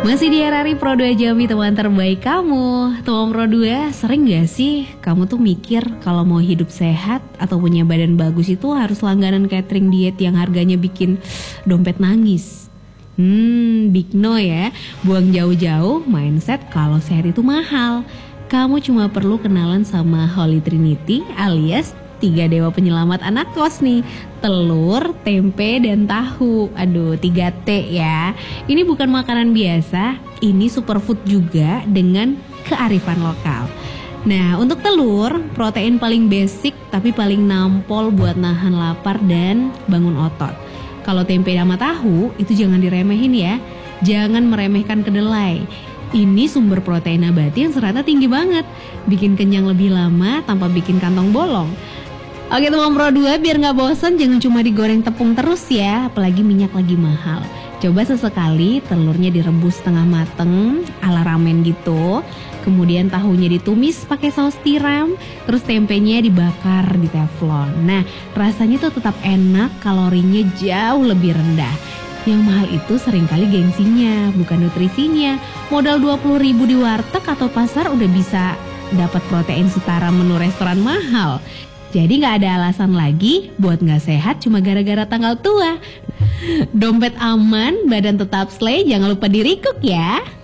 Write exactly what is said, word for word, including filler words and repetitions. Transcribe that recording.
Masih di R R I Pro dua Jambi, teman terbaik kamu. Teman Pro dua, sering gak sih kamu tuh mikir kalau mau hidup sehat atau punya badan bagus itu harus langganan catering diet yang harganya bikin dompet nangis? Hmm, big no ya. Buang jauh-jauh mindset kalau sehat itu mahal. Kamu cuma perlu kenalan sama Holy Trinity alias tiga dewa penyelamat anak kos nih. Telur, tempe, dan tahu. Aduh, tiga T ya. Ini bukan makanan biasa, ini superfood juga dengan kearifan lokal. Nah, untuk telur, protein paling basic tapi paling nampol buat nahan lapar dan bangun otot. Kalau tempe sama tahu, itu jangan diremehin ya. Jangan meremehkan kedelai. Ini sumber protein nabati yang seratnya tinggi banget. Bikin kenyang lebih lama tanpa bikin kantong bolong. Oke teman Pro dua, biar gak bosan jangan cuma digoreng tepung terus ya, apalagi minyak lagi mahal. Coba sesekali telurnya direbus setengah mateng ala ramen gitu. Kemudian tahunya ditumis pakai saus tiram, terus tempenya dibakar di teflon. Nah, rasanya tuh tetap enak, kalorinya jauh lebih rendah. Yang mahal itu seringkali gengsinya, bukan nutrisinya. Modal dua puluh ribu di warteg atau pasar udah bisa dapat protein setara menu restoran mahal. Jadi gak ada alasan lagi buat gak sehat cuma gara-gara tanggal tua. Dompet aman, badan tetap slay, jangan lupa dirikuk ya.